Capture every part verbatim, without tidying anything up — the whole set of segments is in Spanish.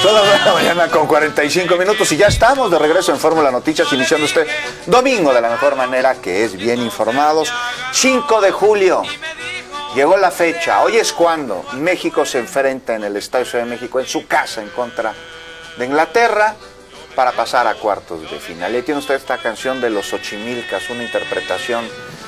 Toda la mañana con cuarenta y cinco minutos y ya estamos de regreso en Fórmula Noticias, iniciando este domingo de la mejor manera, que es bien informados. cinco de julio, llegó la fecha. Hoy es cuando México se enfrenta en el Estadio Ciudad de México, en su casa, en contra de Inglaterra, para pasar a cuartos de final. Y ahí tiene usted esta canción de los Xochimilcas, una interpretación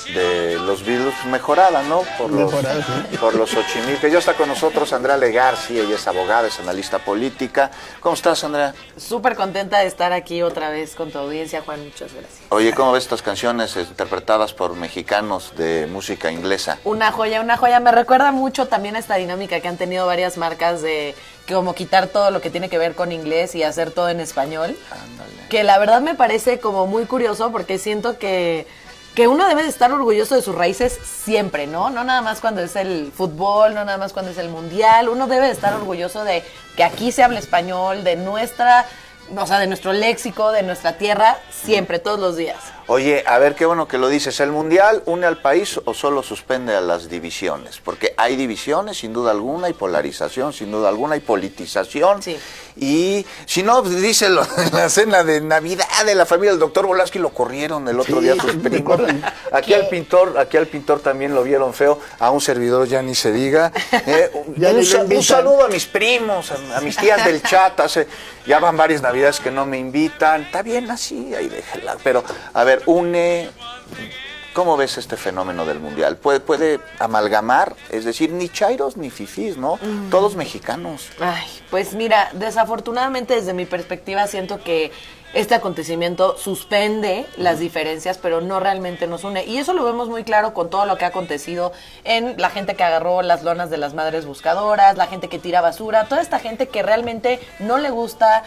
de los Beatles mejorada, ¿no? Por los, Mejorada, sí. por los Xochimilcas. Ya está con nosotros Andrea Legarci, ella es abogada, es analista política. ¿Cómo estás, Andrea? Súper contenta de estar aquí otra vez con tu audiencia, Juan. Muchas gracias. Oye, ¿cómo ves estas canciones interpretadas por mexicanos de música inglesa? Una joya, una joya. Me recuerda mucho también a esta dinámica que han tenido varias marcas de como quitar todo lo que tiene que ver con inglés y hacer todo en español. Ándale. Que la verdad me parece como muy curioso, porque siento que que uno debe de estar orgulloso de sus raíces siempre, ¿no? No nada más cuando es el fútbol, no nada más cuando es el mundial. Uno debe de estar orgulloso de que aquí se habla español, de nuestra, o sea, de nuestro léxico, de nuestra tierra, siempre, todos los días. Oye, a ver, qué bueno que lo dices. ¿El mundial une al país o solo suspende a las divisiones? Porque hay divisiones, sin duda alguna, hay polarización, sin duda alguna, hay politización. Sí. Y si no, díselo en la cena de Navidad de la familia del doctor Volaski, lo corrieron el otro sí, día sus primos. Aquí al pintor, aquí al pintor también lo vieron feo, a un servidor ya ni se diga. Eh, ya un, un, un saludo a mis primos, a, a mis tías del chat, hace, ya van varias Navidades que no me invitan. Está bien así, ahí déjela. Pero, a ver, une, ¿cómo ves este fenómeno del mundial? ¿Puede, puede amalgamar? Es decir, ni chairos ni fifís, ¿no? Mm. Todos mexicanos. Ay, pues mira, desafortunadamente desde mi perspectiva siento que este acontecimiento suspende las diferencias, pero no realmente nos une. Y eso lo vemos muy claro con todo lo que ha acontecido en la gente que agarró las lonas de las madres buscadoras, la gente que tira basura, toda esta gente que realmente no le gusta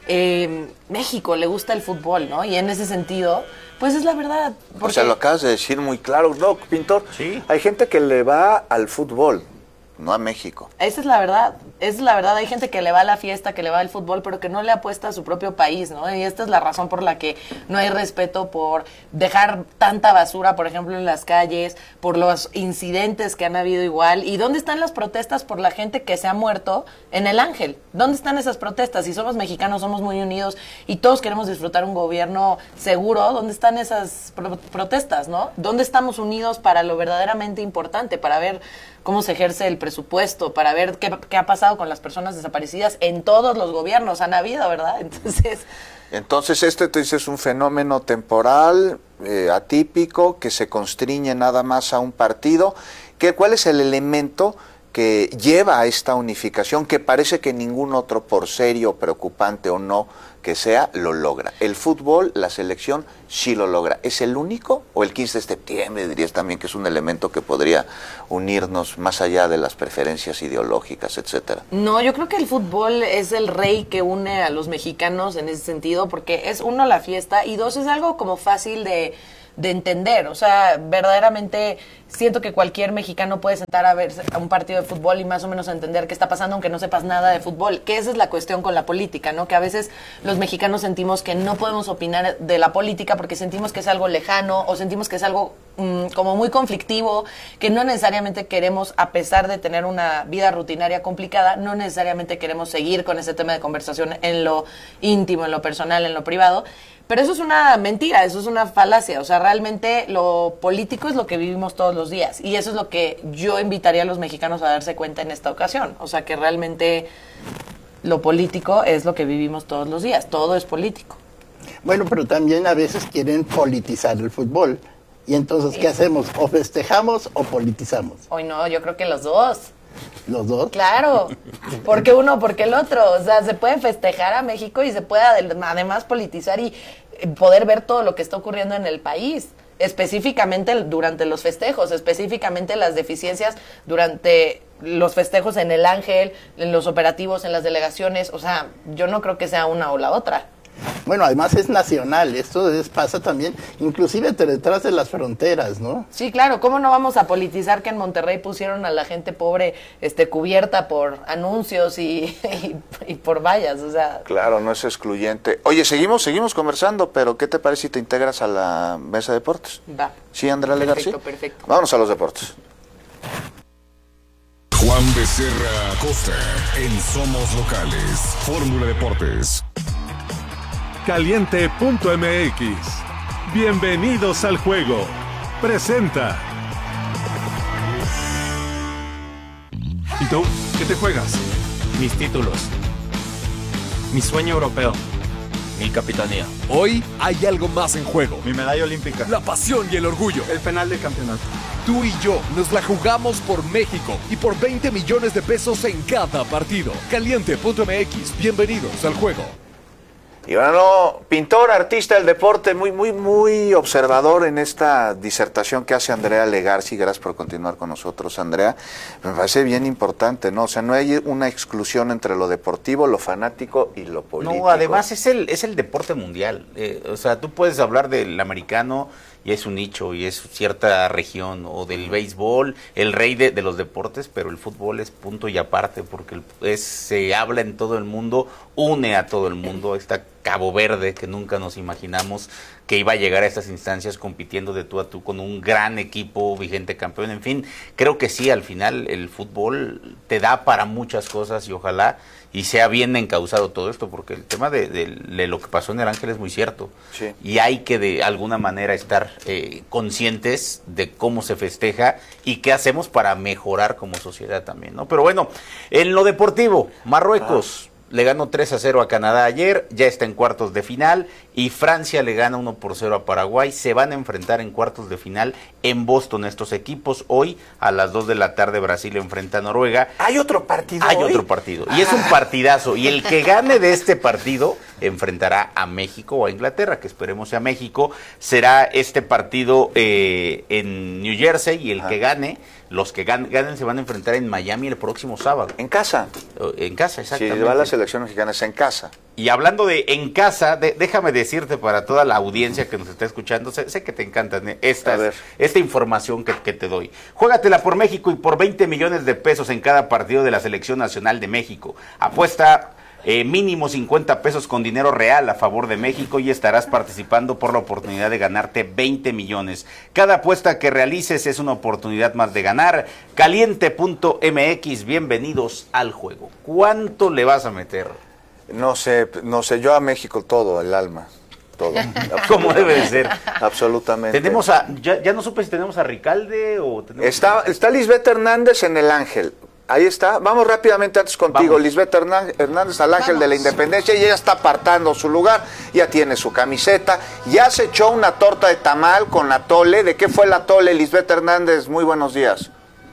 eh, México, le gusta el fútbol, ¿no? Y en ese sentido, pues es la verdad. Porque... O sea, lo acabas de decir muy claro, ¿no, pintor? Sí. Hay gente que le va al fútbol, no a México. Esa es la verdad, esa es la verdad. Hay gente que le va a la fiesta, que le va al fútbol, pero que no le apuesta a su propio país, ¿no? Y esta es la razón por la que no hay respeto por dejar tanta basura, por ejemplo, en las calles, por los incidentes que han habido igual. ¿Y dónde están las protestas por la gente que se ha muerto en el Ángel? ¿Dónde están esas protestas? Si somos mexicanos, somos muy unidos y todos queremos disfrutar un gobierno seguro, ¿dónde están esas pro- protestas, no? ¿Dónde estamos unidos para lo verdaderamente importante, para ver cómo se ejerce el presupuesto, para ver qué, qué ha pasado con las personas desaparecidas? En todos los gobiernos han habido, ¿verdad? Entonces... Entonces este tú dices, es un fenómeno temporal, eh, atípico, que se constriñe nada más a un partido. ¿Qué, ¿Cuál es el elemento que lleva a esta unificación, que parece que ningún otro, por serio, preocupante o no que sea, lo logra? El fútbol, la selección, sí lo logra. ¿Es el único? ¿O el quince de septiembre dirías también que es un elemento que podría unirnos más allá de las preferencias ideológicas, etcétera? No, yo creo que el fútbol es el rey que une a los mexicanos en ese sentido, porque es, uno, la fiesta, y dos, es algo como fácil de... de entender. O sea, verdaderamente siento que cualquier mexicano puede sentar a ver a un partido de fútbol y más o menos entender qué está pasando, aunque no sepas nada de fútbol, que esa es la cuestión con la política, ¿no? Que a veces los mexicanos sentimos que no podemos opinar de la política porque sentimos que es algo lejano o sentimos que es algo mmm, como muy conflictivo, que no necesariamente queremos, a pesar de tener una vida rutinaria complicada, no necesariamente queremos seguir con ese tema de conversación en lo íntimo, en lo personal, en lo privado. Pero eso es una mentira, eso es una falacia. O sea, realmente lo político es lo que vivimos todos los días. Y eso es lo que yo invitaría a los mexicanos a darse cuenta en esta ocasión. O sea, que realmente lo político es lo que vivimos todos los días. Todo es político. Bueno, pero también a veces quieren politizar el fútbol. Y entonces, ¿qué hacemos? ¿O festejamos o politizamos? Hoy no, yo creo que los dos. ¿Los dos? Claro, porque uno, porque el otro. O sea, se puede festejar a México y se puede además politizar y poder ver todo lo que está ocurriendo en el país, específicamente durante los festejos, específicamente las deficiencias durante los festejos en el Ángel, en los operativos, en las delegaciones. O sea, yo no creo que sea una o la otra. Bueno, además es nacional, esto es, pasa también, inclusive detrás de las fronteras, ¿no? Sí, claro, ¿cómo no vamos a politizar que en Monterrey pusieron a la gente pobre este, cubierta por anuncios y, y, y por vallas? O sea... Claro, no es excluyente. Oye, seguimos, seguimos conversando, pero ¿qué te parece si te integras a la mesa de deportes? Va. ¿Sí, Andrea Legarci? Perfecto, perfecto. Vámonos a los deportes. Juan Becerra Acosta en Somos Locales. Fórmula Deportes. Caliente punto M X. Bienvenidos al juego. Presenta. ¿Y tú? ¿Qué te juegas? Mis títulos. Mi sueño europeo. Mi capitanía. Hoy hay algo más en juego. Mi medalla olímpica. La pasión y el orgullo. El penal de campeonato. Tú y yo nos la jugamos por México y por veinte millones de pesos en cada partido. Caliente punto M X. Bienvenidos al juego. Y bueno, pintor, artista del deporte, muy, muy, muy observador en esta disertación que hace Andrea Legarci. Gracias por continuar con nosotros, Andrea. Me parece bien importante, ¿no? O sea, no hay una exclusión entre lo deportivo, lo fanático y lo político. No, además es el, es el deporte mundial. Eh, o sea, tú puedes hablar del americano y es un nicho y es cierta región, o del béisbol, el rey de, de los deportes, pero el fútbol es punto y aparte, porque es, se habla en todo el mundo, une a todo el mundo. Está Cabo Verde, que nunca nos imaginamos que iba a llegar a estas instancias compitiendo de tú a tú con un gran equipo, vigente campeón. En fin, creo que sí, al final el fútbol te da para muchas cosas y ojalá y sea bien encauzado todo esto, porque el tema de, de, de lo que pasó en el Ángel es muy cierto. Sí. Y hay que de alguna manera estar eh, conscientes de cómo se festeja y qué hacemos para mejorar como sociedad también, ¿no? Pero bueno, en lo deportivo, Marruecos... Ah. Le ganó tres a cero a Canadá ayer, ya está en cuartos de final, y Francia le gana uno por cero a Paraguay. Se van a enfrentar en cuartos de final en Boston estos equipos. Hoy a las dos de la tarde Brasil enfrenta a Noruega. ¿Hay otro partido Hay hoy? otro partido, y es un partidazo, y el que gane de este partido enfrentará a México o a Inglaterra, que esperemos sea México. Será este partido eh, en New Jersey, y el ah. que gane... Los que ganen, ganen se van a enfrentar en Miami el próximo sábado. ¿En casa? En casa, exactamente. Si va la selección mexicana es en casa. Y hablando de en casa, de, déjame decirte para toda la audiencia que nos está escuchando, sé, sé que te encantan estas, esta información que, que te doy. Juégatela por México y por veinte millones de pesos en cada partido de la Selección Nacional de México. Apuesta... Eh, mínimo cincuenta pesos con dinero real a favor de México y estarás participando por la oportunidad de ganarte veinte millones. Cada apuesta que realices es una oportunidad más de ganar. Caliente punto M X, bienvenidos al juego. ¿Cuánto le vas a meter? No sé, no sé, yo a México todo, el alma. Todo. Como debe de ser. Absolutamente. Tenemos a, ya, ya no supe si tenemos a Ricalde o tenemos está, a... está Lisbeth Hernández en el Ángel. Ahí está. Vamos rápidamente antes contigo. Vamos. Lisbeth Hernández al Ángel Vamos. de la Independencia, y ella está apartando su lugar, ya tiene su camiseta, ya se echó una torta de tamal con atole. ¿De qué fue el atole, Lisbeth Hernández? Muy buenos días.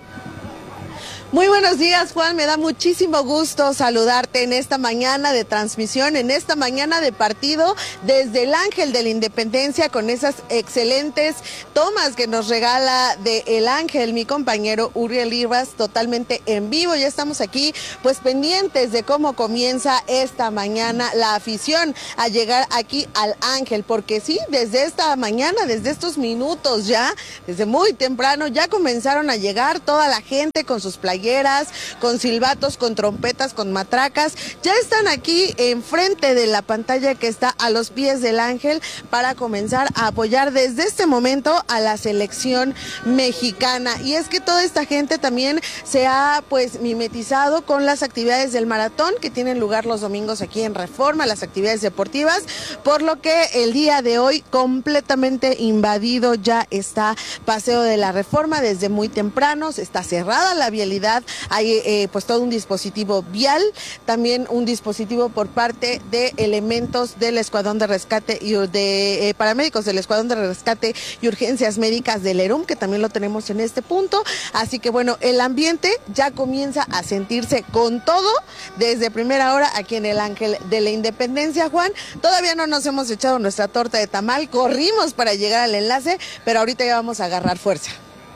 Muy buenos días, Juan, me da muchísimo gusto saludarte en esta mañana de transmisión, en esta mañana de partido desde el Ángel de la Independencia, con esas excelentes tomas que nos regala de El Ángel mi compañero Uriel Rivas, totalmente en vivo. Ya estamos aquí pues pendientes de cómo comienza esta mañana la afición a llegar aquí al Ángel, porque sí, desde esta mañana, desde estos minutos ya, desde muy temprano, ya comenzaron a llegar toda la gente con sus playeras, con silbatos, con trompetas, con matracas. Ya están aquí enfrente de la pantalla que está a los pies del Ángel para comenzar a apoyar desde este momento a la selección mexicana. Y es que toda esta gente también se ha pues mimetizado con las actividades del maratón que tienen lugar los domingos aquí en Reforma, las actividades deportivas, por lo que el día de hoy completamente invadido ya está Paseo de la Reforma desde muy temprano. Está cerrada la vialidad. Hay eh, pues todo un dispositivo vial, también un dispositivo por parte de elementos del Escuadrón de Rescate y de eh, paramédicos del Escuadrón de Rescate y Urgencias Médicas del ERUM, que también lo tenemos en este punto. Así que bueno, el ambiente ya comienza a sentirse con todo desde primera hora aquí en el Ángel de la Independencia, Juan. Todavía no nos hemos echado nuestra torta de tamal, corrimos para llegar al enlace, pero ahorita ya vamos a agarrar fuerza.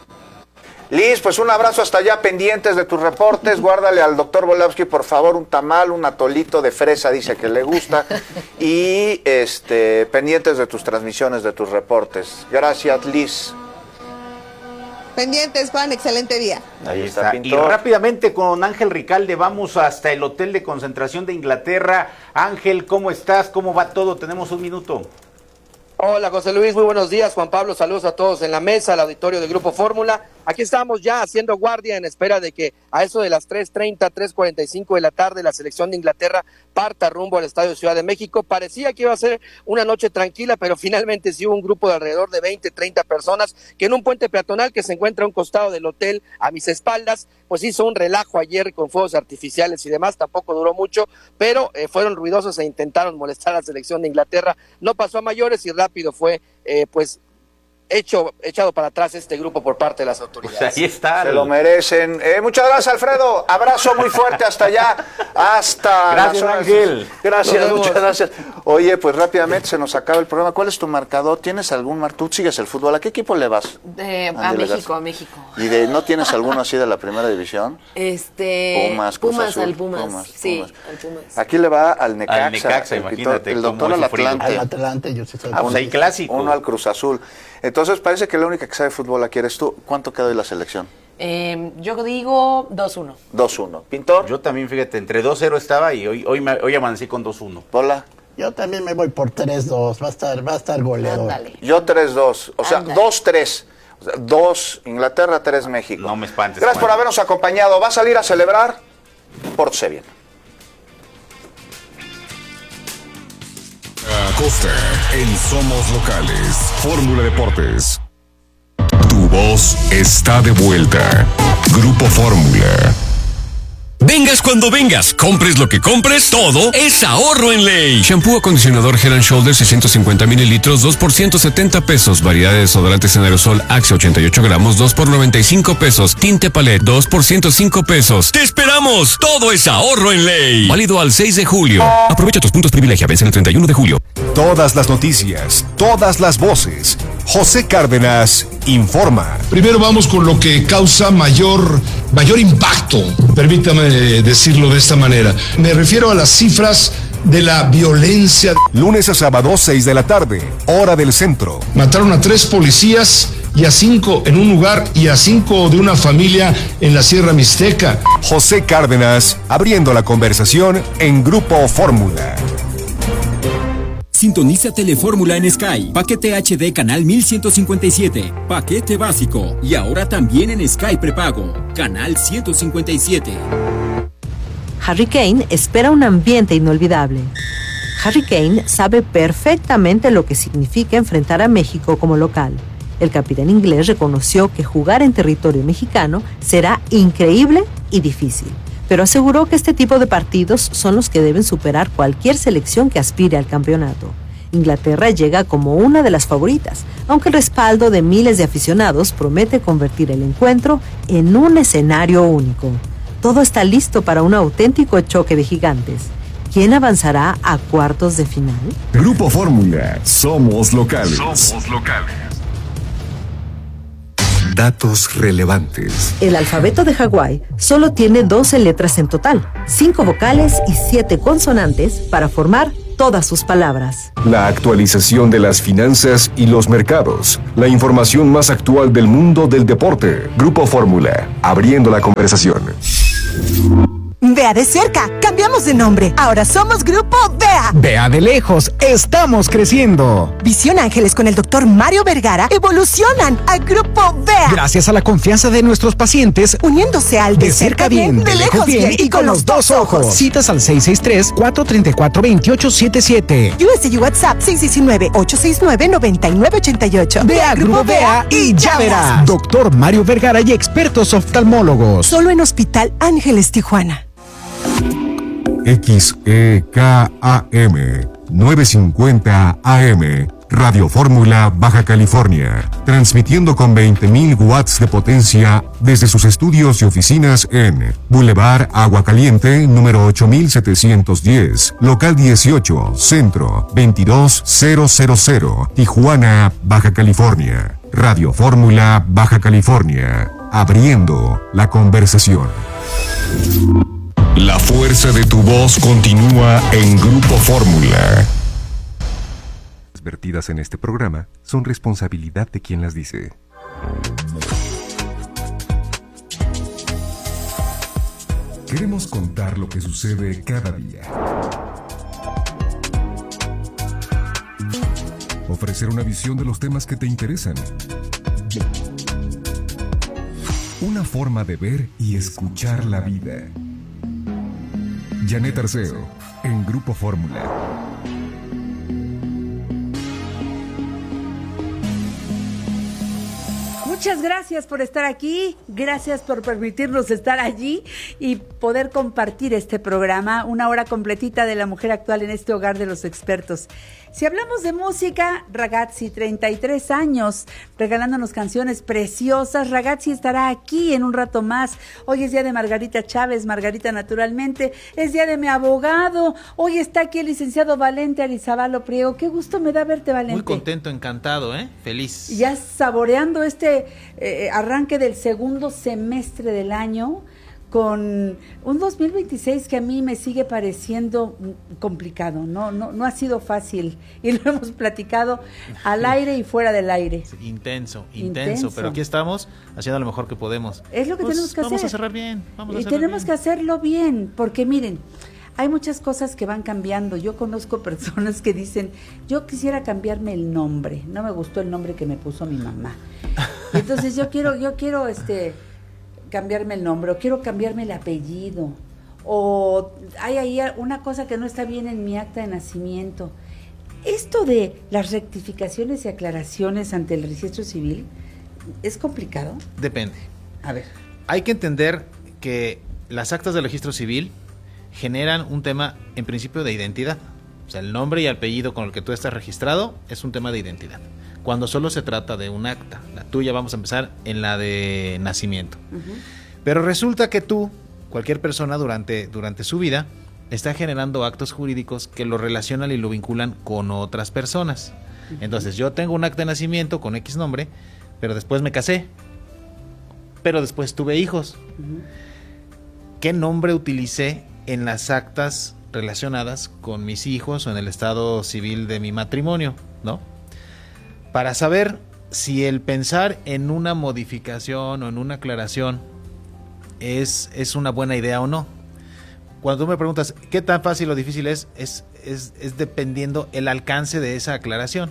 Liz, pues un abrazo hasta allá, pendientes de tus reportes. Guárdale al doctor Volowski, por favor, un tamal, un atolito de fresa, dice que le gusta. Y este pendientes de tus transmisiones, de tus reportes. Gracias, Liz. Pendientes, Juan, excelente día. Ahí está. Y rápidamente con Ángel Ricalde vamos hasta el hotel de concentración de Inglaterra. Ángel, ¿cómo estás? ¿Cómo va todo? Tenemos un minuto. Hola, José Luis, muy buenos días. Juan Pablo, saludos a todos en la mesa, al auditorio del Grupo Fórmula. Aquí estamos ya haciendo guardia en espera de que a eso de las tres treinta, tres cuarenta y cinco de la tarde la selección de Inglaterra parta rumbo al Estadio Ciudad de México. Parecía que iba a ser una noche tranquila, pero finalmente sí hubo un grupo de alrededor de veinte, treinta personas que en un puente peatonal que se encuentra a un costado del hotel a mis espaldas, pues hizo un relajo ayer con fuegos artificiales y demás. Tampoco duró mucho, pero eh, fueron ruidosos e intentaron molestar a la selección de Inglaterra. No pasó a mayores y rápido fue eh, pues hecho echado para atrás este grupo por parte de las autoridades. Pues ahí está. Se lo merecen. Eh, muchas gracias, Alfredo. Abrazo muy fuerte hasta allá. Hasta Gracias, Ángel. Gracias, muchas gracias. Oye, pues rápidamente se nos acaba el programa. ¿Cuál es tu marcador? ¿Tienes algún mar? ¿Tú sigues el fútbol? ¿A qué equipo le vas? De, a Ándale, México, Garza. a México. ¿Y de no tienes alguno así de la primera división? Este, Pumas, Cruz Pumas Azul, al Pumas. Pumas, sí, Pumas. al Pumas. Aquí le va al Necaxa. Al Necaxa, el, imagínate el doctor cómo al es sufrido. Atlante. Al Atlante, yo sí soy. Ah, pues ahí clásico. Uno al Cruz Azul. Entonces parece que la única que sabe fútbol aquí eres tú. ¿Cuánto queda hoy la selección? Eh, yo digo dos uno. dos uno. ¿Pintor? Yo también, fíjate, entre dos cero estaba y hoy hoy, me, hoy amanecí con dos uno. ¿Pola? Yo también me voy por tres dos, va a estar, va a estar goleador. Ándale. Yo tres dos. O sea, Ándale. dos tres. O sea, dos Inglaterra, tres México. No me espantes, Gracias por Juan. habernos acompañado. ¿Va a salir a celebrar? Pórtese bien. Acosta en Somos Locales. Fórmula Deportes. Tu voz está de vuelta. Grupo Fórmula. Vengas cuando vengas, compres lo que compres, todo es ahorro en Ley. Shampoo acondicionador Head and Shoulders seiscientos cincuenta mililitros, dos por ciento setenta pesos. Variedad de desodorantes en aerosol Axe ochenta y ocho gramos, dos por noventa y cinco pesos. Tinte Palette, dos por ciento cinco pesos. ¡Te esperamos! Todo es ahorro en Ley. Válido al seis de julio. Aprovecha tus puntos privilegia, vence el treinta y uno de julio. Todas las noticias, todas las voces. José Cárdenas informa. Primero vamos con lo que causa mayor, mayor impacto, permítame decirlo de esta manera. Me refiero a las cifras de la violencia. Lunes a sábado, seis de la tarde, hora del centro. Mataron a tres policías y a cinco en un lugar y a cinco de una familia en la Sierra Mixteca. José Cárdenas abriendo la conversación en Grupo Fórmula. Sintoniza Telefórmula en Sky. Paquete H D canal mil ciento cincuenta y siete. Paquete básico. Y ahora también en Sky prepago. Canal ciento cincuenta y siete. Harry Kane espera un ambiente inolvidable. Harry Kane sabe perfectamente lo que significa enfrentar a México como local. El capitán inglés reconoció que jugar en territorio mexicano será increíble y difícil, pero aseguró que este tipo de partidos son los que deben superar cualquier selección que aspire al campeonato. Inglaterra llega como una de las favoritas, aunque el respaldo de miles de aficionados promete convertir el encuentro en un escenario único. Todo está listo para un auténtico choque de gigantes. ¿Quién avanzará a cuartos de final? Grupo Fórmula. Somos locales. Somos locales. Datos relevantes. El alfabeto de Hawái solo tiene doce letras en total, cinco vocales y siete consonantes para formar todas sus palabras. La actualización de las finanzas y los mercados. La información más actual del mundo del deporte. Grupo Fórmula. Abriendo la conversación. Vea de cerca, cambiamos de nombre. Ahora somos Grupo Vea. Vea de lejos, estamos creciendo. Visión Ángeles con el doctor Mario Vergara evolucionan a Grupo Vea. Gracias a la confianza de nuestros pacientes, uniéndose al de, de cerca bien, de lejos bien y con los dos ojos. Citas al seis seis tres, cuatro tres cuatro, dos ocho siete siete. U S D WhatsApp seis uno nueve, ocho seis nueve, nueve nueve ocho ocho. Vea Grupo Vea y ya verás. Doctor Mario Vergara y expertos oftalmólogos. Solo en Hospital Ángeles Tijuana. X E K A M novecientos cincuenta A M Radio Fórmula Baja California, transmitiendo con veinte mil watts de potencia desde sus estudios y oficinas en Boulevard Agua Caliente, número ocho mil setecientos diez, local dieciocho, centro veintidós mil, Tijuana, Baja California. Radio Fórmula Baja California, abriendo la conversación. La fuerza de tu voz continúa en Grupo Fórmula. Las vertidas en este programa son responsabilidad de quien las dice. Queremos contar lo que sucede cada día. Ofrecer una visión de los temas que te interesan. Una forma de ver y escuchar la vida. Janet Arceo, en Grupo Fórmula. Muchas gracias por estar aquí, gracias por permitirnos estar allí y poder compartir este programa, una hora completita de la mujer actual en este hogar de los expertos. Si hablamos de música, Ragazzi, treinta y tres años, regalándonos canciones preciosas. Ragazzi estará aquí en un rato más. Hoy es día de Margarita Chávez, Margarita naturalmente, es día de mi abogado. Hoy está aquí el licenciado Valente Arizabalo Priego. Qué gusto me da verte, Valente. Muy contento, encantado, ¿eh? Feliz. Ya saboreando este eh, arranque del segundo semestre del año, con un dos mil veintiséis que a mí me sigue pareciendo complicado, no no no ha sido fácil y lo hemos platicado al aire y fuera del aire. Sí, intenso, intenso, intenso, pero aquí estamos haciendo lo mejor que podemos. Es lo que pues tenemos que vamos hacer. Vamos a cerrar bien, vamos a y cerrar tenemos bien. que hacerlo bien, porque miren, hay muchas cosas que van cambiando. Yo conozco personas que dicen, yo quisiera cambiarme el nombre, no me gustó el nombre que me puso mi mamá. Y entonces yo quiero, yo quiero este cambiarme el nombre, o quiero cambiarme el apellido, o hay ahí una cosa que no está bien en mi acta de nacimiento. Esto de las rectificaciones y aclaraciones ante el registro civil, ¿es complicado? Depende. A ver. Hay que entender que las actas de registro civil generan un tema, en principio, de identidad. O sea, el nombre y apellido con el que tú estás registrado es un tema de identidad. Cuando solo se trata de un acta, la tuya, vamos a empezar en la de nacimiento. Uh-huh. Pero resulta que tú, cualquier persona durante, durante su vida, está generando actos jurídicos que lo relacionan y lo vinculan con otras personas. Uh-huh. Entonces, yo tengo un acta de nacimiento con X nombre, pero después me casé, pero después tuve hijos. Uh-huh. ¿Qué nombre utilicé en las actas relacionadas con mis hijos o en el estado civil de mi matrimonio, ¿no? Para saber si el pensar en una modificación o en una aclaración es, es una buena idea o no. Cuando tú me preguntas qué tan fácil o difícil es, es, es, es dependiendo el alcance de esa aclaración.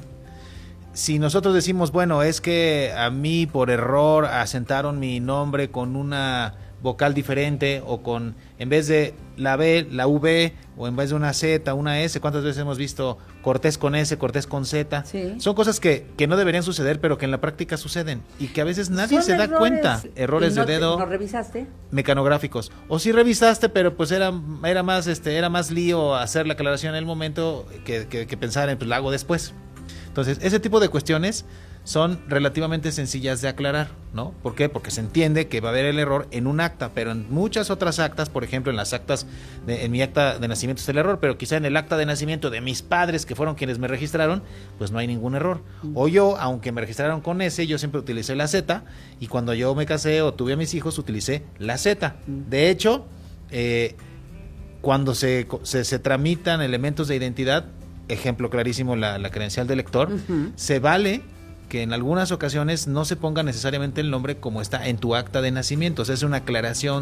Si nosotros decimos, bueno, es que a mí por error asentaron mi nombre con una vocal diferente, o con, en vez de la B, la V, o en vez de una Z, una S, ¿cuántas veces hemos visto Cortés con S, Cortés con Z? Sí. Son cosas que, que no deberían suceder, pero que en la práctica suceden, y que a veces nadie se da cuenta. Errores no de dedo. Te, ¿No revisaste? Mecanográficos. O sí revisaste, pero pues era, era más, este, era más lío hacer la aclaración en el momento que, que, que pensar en, pues la hago después. Entonces, ese tipo de cuestiones son relativamente sencillas de aclarar, ¿no? ¿Por qué? Porque se entiende que va a haber el error en un acta, pero en muchas otras actas, por ejemplo, en las actas, de, en mi acta de nacimiento está el error, pero quizá en el acta de nacimiento de mis padres, que fueron quienes me registraron, pues no hay ningún error. O yo, aunque me registraron con S, yo siempre utilicé la Z, y cuando yo me casé o tuve a mis hijos, utilicé la Z. De hecho, eh, cuando se, se, se tramitan elementos de identidad, ejemplo clarísimo, la, la credencial del lector, uh-huh. se vale que en algunas ocasiones no se ponga necesariamente el nombre como está en tu acta de nacimiento. O sea, es una aclaración